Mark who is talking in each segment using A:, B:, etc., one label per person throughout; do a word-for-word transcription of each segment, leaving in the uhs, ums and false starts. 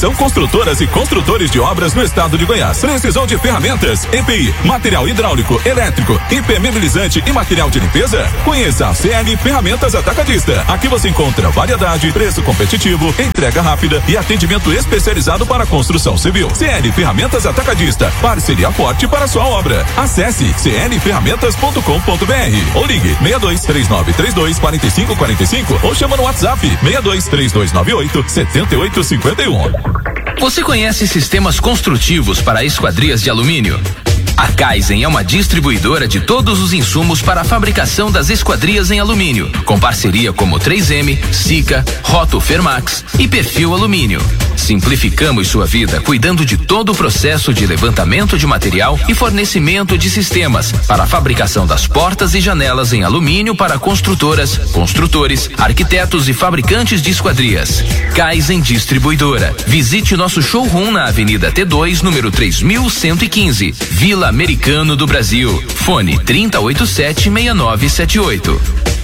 A: Atenção construtoras e construtores de obras no estado de Goiás. Precisou de ferramentas, E P I, material hidráulico, elétrico, impermeabilizante e material de limpeza? Conheça a C L Ferramentas Atacadista. Aqui você encontra variedade, preço competitivo, entrega rápida e atendimento especializado para construção civil. C L Ferramentas Atacadista, parceria forte para sua obra. Acesse c l ferramentas ponto com ponto b r ou ligue seis dois três nove três dois quatro cinco quatro cinco ou chama no WhatsApp seis dois três dois nove oito sete oito cinco um.
B: Você conhece sistemas construtivos para esquadrias de alumínio? A Kaizen é uma distribuidora de todos os insumos para a fabricação das esquadrias em alumínio, com parceria como três M, Sika, Roto Fermax e Perfil Alumínio. Simplificamos sua vida cuidando de todo o processo de levantamento de material e fornecimento de sistemas para a fabricação das portas e janelas em alumínio para construtoras, construtores, arquitetos e fabricantes de esquadrias. Kaizen Distribuidora. Visite nosso showroom na Avenida T dois, número três mil cento e quinze, Vila Americano do Brasil. Fone trinta e oito sete, seis nove sete oito.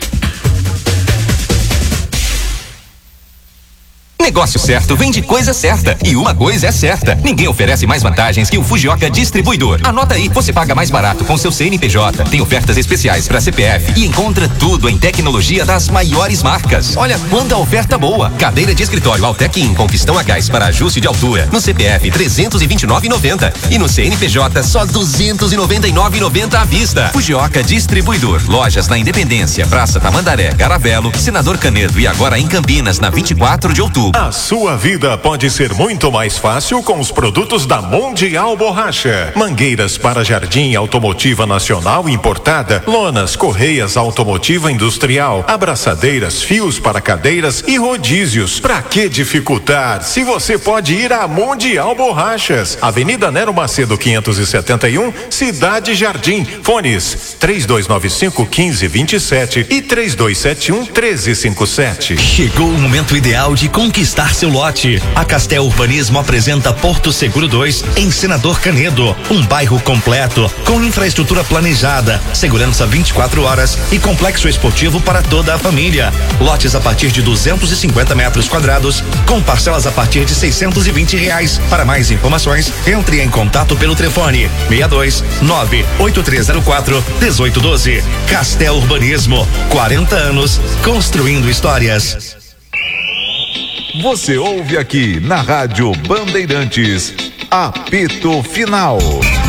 C: Negócio certo vem de coisa certa. E uma coisa é certa: ninguém oferece mais vantagens que o Fujioka Distribuidor. Anota aí, você paga mais barato com seu C N P J, tem ofertas especiais para C P F e encontra tudo em tecnologia das maiores marcas. Olha quanta oferta boa: cadeira de escritório Altec In com pistão a gás para ajuste de altura, no C P F trezentos e vinte e nove reais e noventa centavos e no C N P J só duzentos e noventa e nove reais e noventa centavos à vista. Fujioka Distribuidor. Lojas na Independência, Praça Tamandaré, Garavelo, Senador Canedo e agora em Campinas, na vinte e quatro de outubro.
D: A sua vida pode ser muito mais fácil com os produtos da Mundial Borracha. Mangueiras para jardim automotiva nacional importada, lonas, correias automotiva industrial, abraçadeiras, fios para cadeiras e rodízios. Pra que dificultar se você pode ir à Mundial Borrachas? Avenida Nero Macedo quinhentos e setenta e um, Cidade Jardim. Fones três dois nove cinco, um cinco dois sete e três dois sete um, um três cinco sete.
E: Chegou o momento ideal de conquistar seu lote. A Castel Urbanismo apresenta Porto Seguro dois em Senador Canedo, um bairro completo com infraestrutura planejada, segurança vinte e quatro horas e complexo esportivo para toda a família. Lotes a partir de duzentos e cinquenta metros quadrados, com parcelas a partir de seiscentos e vinte reais. Para mais informações, entre em contato pelo telefone seis dois nove oito três zero quatro um oito um dois. Castel Urbanismo, quarenta anos construindo histórias.
F: Você ouve aqui na Rádio Bandeirantes, apito final.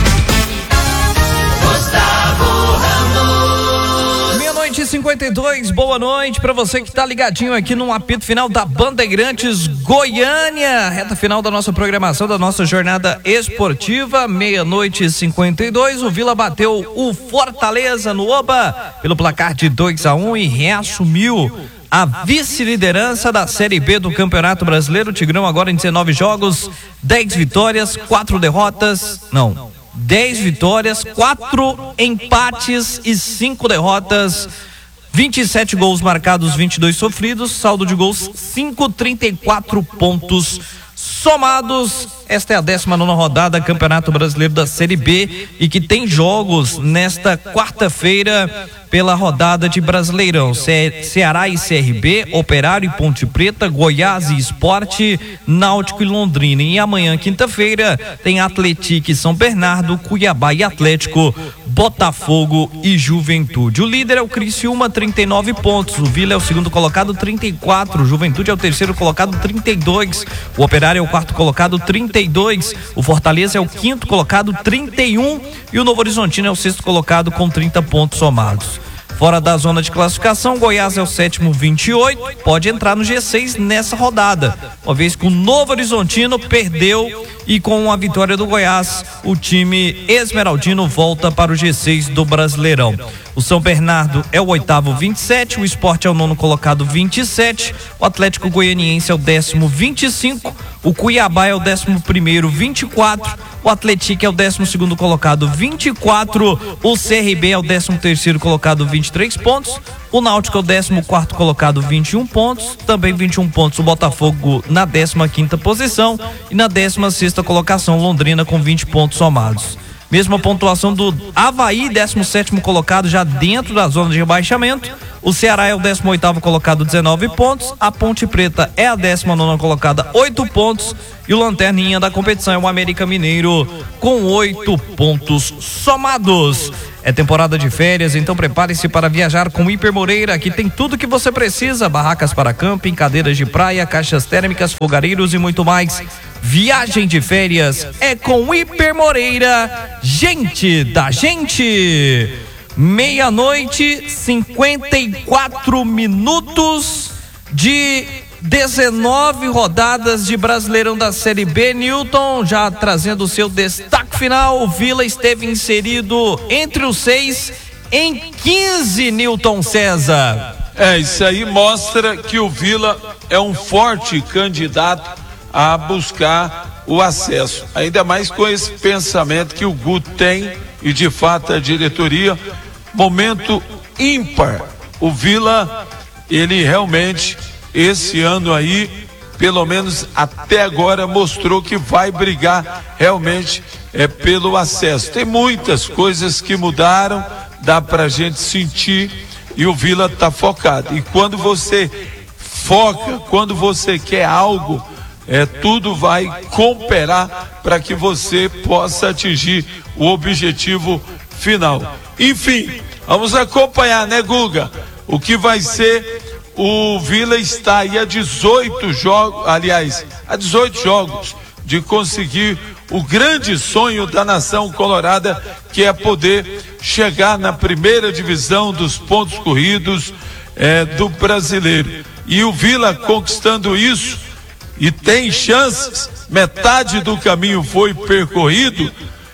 G: Meia-noite e cinquenta e dois, boa noite pra você que tá ligadinho aqui no apito final da Bandeirantes Goiânia, reta final da nossa programação, da nossa jornada esportiva. Meia-noite e cinquenta e dois, o Vila bateu o Fortaleza no Oba pelo placar de dois a um e reassumiu a vice-liderança da Série B do Campeonato Brasileiro. O Tigrão agora em dezenove jogos, dez vitórias, quatro derrotas, não, dez vitórias, quatro empates e cinco derrotas, vinte e sete gols marcados, vinte e dois sofridos, saldo de gols cinco, trinta e quatro pontos somados. Esta é a décima nona rodada, Campeonato Brasileiro da Série B, e que tem jogos nesta quarta-feira pela rodada de Brasileirão. Ce- Ceará e C R B, Operário e Ponte Preta, Goiás e Sport, Náutico e Londrina. E amanhã, quinta-feira, tem Atlético e São Bernardo, Cuiabá e Atlético, Botafogo e Juventude. O líder é o Criciúma, trinta e nove pontos. O Vila é o segundo colocado, trinta e quatro. O Juventude é o terceiro colocado, trinta e dois. O Operário é o quarto colocado, trinta e dois. O Fortaleza é o quinto colocado, trinta e um. E o Novo Horizontino é o sexto colocado com trinta pontos somados. Fora da zona de classificação, Goiás é o sétimo, vinte e oito. Pode entrar no G seis nessa rodada, uma vez que o Novo Horizontino perdeu, e com a vitória do Goiás, o time esmeraldino volta para o G seis do Brasileirão. O São Bernardo é o oitavo, vinte e sete. O Sport é o nono colocado, vinte e sete. O Atlético Goianiense é o décimo, vinte e cinco. O Cuiabá é o décimo primeiro, vinte e quatro. O Atlético é o décimo segundo colocado, vinte e quatro. O C R B é o décimo terceiro colocado, vinte e três pontos. O Náutico é o décimo quarto colocado, vinte e um pontos. Também vinte e um pontos o Botafogo na décima quinta posição. E na décima sexta colocação, Londrina com vinte pontos somados. Mesma pontuação do Avaí, décimo sétimo colocado, já dentro da zona de rebaixamento. O Ceará é o décimo oitavo colocado, dezenove pontos. A Ponte Preta é a décima nona colocada, oito pontos. E o lanterninha da competição é o América Mineiro, com oito pontos somados. É temporada de férias, então prepare-se para viajar com Hiper Moreira, que tem tudo que você precisa: barracas para camping, cadeiras de praia, caixas térmicas, fogareiros e muito mais. Viagem de férias é com Hiper Moreira, gente da gente. Meia-noite, cinquenta e quatro minutos de dezenove rodadas de Brasileirão da Série B. Newton, já trazendo o seu destaque final. O Vila esteve inserido entre os seis em quinze, Newton César.
H: É, isso aí mostra que o Vila é um forte candidato a buscar o acesso, ainda mais com esse pensamento que o Guto tem, e de fato a diretoria. Momento ímpar. O Vila, ele realmente, esse ano aí, pelo menos até agora, mostrou que vai brigar realmente é, pelo acesso. Tem muitas coisas que mudaram, dá pra gente sentir, e o Vila tá focado. E quando você foca, quando você quer algo, é, tudo vai cooperar para que você possa atingir o objetivo final. Enfim, vamos acompanhar, né, Guga? O que vai ser. O Vila está aí a dezoito jogos, aliás, a dezoito jogos de conseguir o grande sonho da nação colorada, que é poder chegar na primeira divisão dos pontos corridos é, do brasileiro. E o Vila conquistando isso, e tem chances, metade do caminho foi percorrido,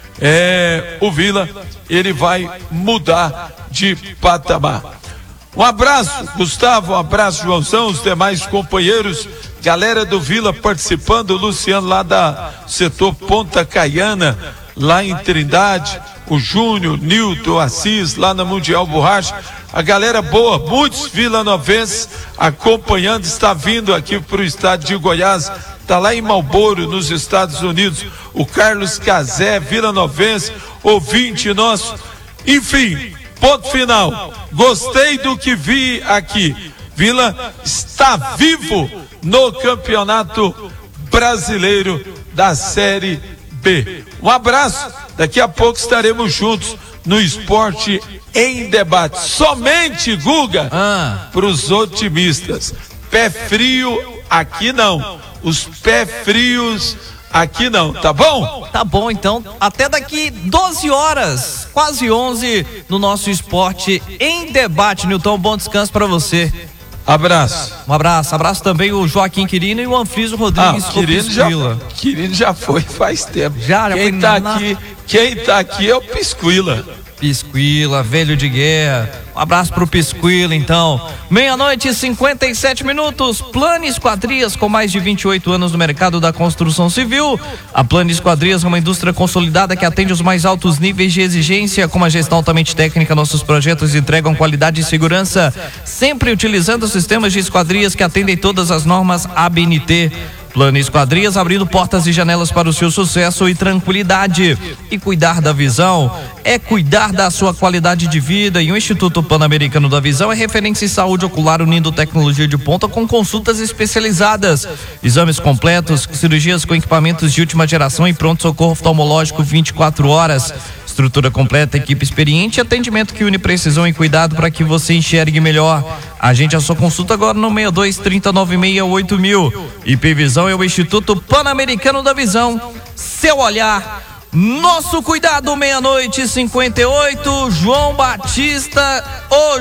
H: é, o Vila, ele vai mudar de patamar. Um abraço, Gustavo, um abraço, Joãozão, os demais companheiros, galera do Vila participando, o Luciano lá da setor Ponta Caiana, lá em Trindade, o Júnior, Nilton, Assis, lá na Mundial Borracha, a galera boa, muitos vilanovenses acompanhando, está vindo aqui para o estado de Goiás, está lá em Marlboro, nos Estados Unidos, o Carlos Cazé, vilanovense, ouvinte nosso, enfim, ponto final. Gostei do que vi aqui. Vila está vivo no Campeonato Brasileiro da Série B. Um abraço. Daqui a pouco estaremos juntos no Esporte em Debate. Somente, Guga, ah. para os otimistas. Pé frio aqui não. Os pé frios aqui não, tá bom?
G: Tá bom, então, até daqui doze horas, quase onze, no nosso Esporte em Debate. Nilton, bom descanso pra você.
H: Abraço.
G: Um abraço, abraço também o Joaquim Quirino e o Anfriso Rodrigues.
H: Ah, Quirino já, Quirino já foi faz tempo.
G: Já, já
H: quem
G: foi
H: tá
G: na...
H: aqui, quem tá aqui é o Pisquila.
G: Pisquila, velho de guerra. Um abraço pro Pisquila, então. Meia-noite e cinquenta e sete minutos. Plano Esquadrias, com mais de vinte e oito anos no mercado da construção civil. A Plano Esquadrias é uma indústria consolidada que atende os mais altos níveis de exigência, com uma gestão altamente técnica. Nossos projetos entregam qualidade e segurança, sempre utilizando sistemas de esquadrias que atendem todas as normas A B N T. Plano Esquadrias, abrindo portas e janelas para o seu sucesso e tranquilidade. E cuidar da visão é cuidar da sua qualidade de vida. E o Instituto Pan-Americano da Visão é referência em saúde ocular, unindo tecnologia de ponta com consultas especializadas, exames completos, cirurgias com equipamentos de última geração e pronto-socorro oftalmológico vinte e quatro horas. Estrutura completa, equipe experiente e atendimento que une precisão e cuidado para que você enxergue melhor. Agende a sua consulta agora no seis dois, trinta, noventa e seis, oito mil. I P Visão é o Instituto Pan-Americano da Visão. Seu olhar, nosso cuidado. Meia-noite e cinquenta e oito. João Batista, ô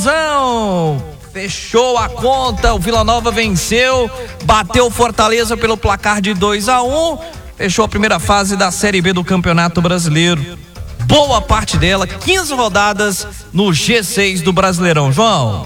G: Joãozão, fechou a conta. O Vila Nova venceu, bateu Fortaleza pelo placar de dois a um. Fechou a primeira fase da Série B do Campeonato Brasileiro. Boa parte dela, quinze rodadas no G seis do Brasileirão. João.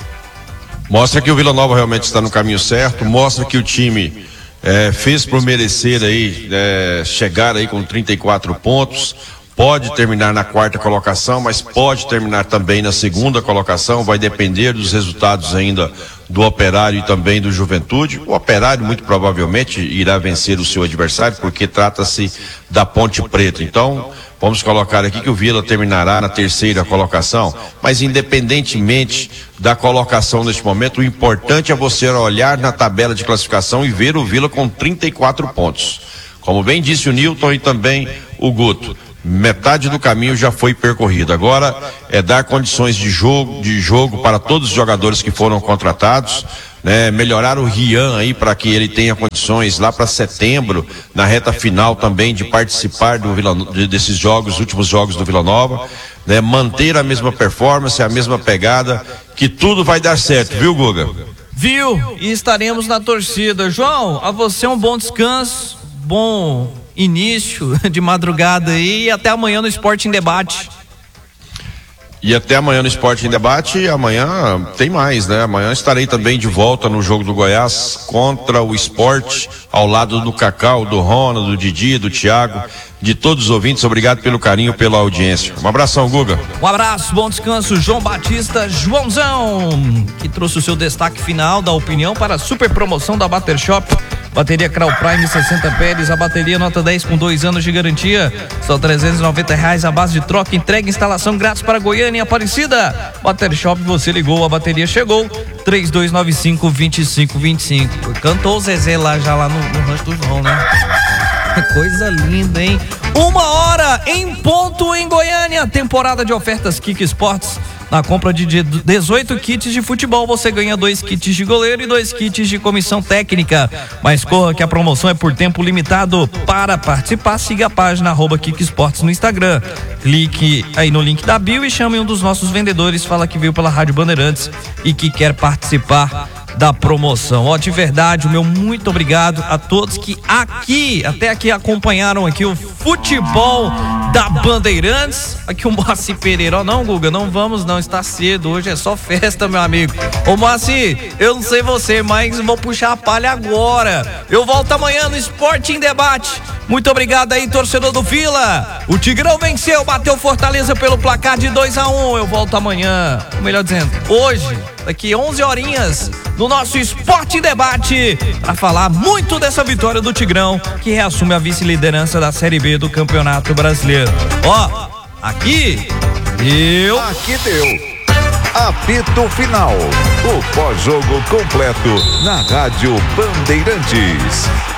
I: Mostra que o Vila Nova realmente está no caminho certo, mostra que o time é, fez por merecer aí, é, chegar aí com trinta e quatro pontos, pode terminar na quarta colocação, mas pode terminar também na segunda colocação, vai depender dos resultados ainda do Operário e também do Juventude. O Operário muito provavelmente irá vencer o seu adversário, porque trata-se da Ponte Preta. Então, vamos colocar aqui que o Vila terminará na terceira colocação, mas independentemente da colocação neste momento, o importante é você olhar na tabela de classificação e ver o Vila com trinta e quatro pontos. Como bem disse o Nilton e também o Guto, metade do caminho já foi percorrido. Agora é dar condições de jogo, de jogo para todos os jogadores que foram contratados, né? Melhorar o Rian aí para que ele tenha condições lá para setembro, na reta final também, de participar do Vila, desses jogos, últimos jogos do Vila Nova, né? Manter a mesma performance, a mesma pegada, que tudo vai dar certo, viu, Guga?
G: Viu? E estaremos na torcida. João, a você um bom descanso, bom início de madrugada aí e até amanhã no Esporte em Debate.
I: E até amanhã no Esporte em Debate. Amanhã tem mais, né? Amanhã estarei também de volta no jogo do Goiás contra o Sport, ao lado do Cacau, do Ronald, do Didi, do Thiago, de todos os ouvintes. Obrigado pelo carinho, pela audiência. Um abração, Guga.
G: Um abraço, bom descanso, João Batista, Joãozão, que trouxe o seu destaque final da opinião para a super promoção da Bater Shop. Bateria Crown Prime sessenta Pérez, a bateria nota dez com dois anos de garantia, só trezentos e noventa reais a base de troca, entrega e instalação grátis para Goiânia e Aparecida. Bater Shop, você ligou, a bateria chegou. Três dois nove cinco, dois cinco dois cinco. Cantou o Zezé lá já lá no, no rancho do João, né? Coisa linda, hein? Uma hora em ponto em Goiânia, temporada de ofertas Kik Esportes. Na compra de dezoito kits de futebol, você ganha dois kits de goleiro e dois kits de comissão técnica. Mas corra que a promoção é por tempo limitado. Para participar, siga a página arroba Kik Esportes no Instagram. Clique aí no link da bio e chame um dos nossos vendedores. Fala que veio pela Rádio Bandeirantes e que quer participar da promoção. Ó, de verdade, o meu muito obrigado a todos que aqui, até aqui acompanharam aqui o futebol da Bandeirantes. Aqui o Moacir Pereira, ó, não, Guga, não vamos não, está cedo, hoje é só festa, meu amigo. Ô Moacir, eu não sei você, mas vou puxar a palha agora. Eu volto amanhã no Esporte em Debate. Muito obrigado aí, torcedor do Vila. O Tigrão venceu, bateu Fortaleza pelo placar de dois a um. Eu volto amanhã, ou melhor dizendo, hoje, daqui onze horinhas, no nosso Esporte em Debate, para falar muito dessa vitória do Tigrão, que reassume a vice-liderança da Série B do Campeonato Brasileiro. Ó, aqui, eu...
F: Aqui deu. Apito Final. O pós-jogo completo na Rádio Bandeirantes.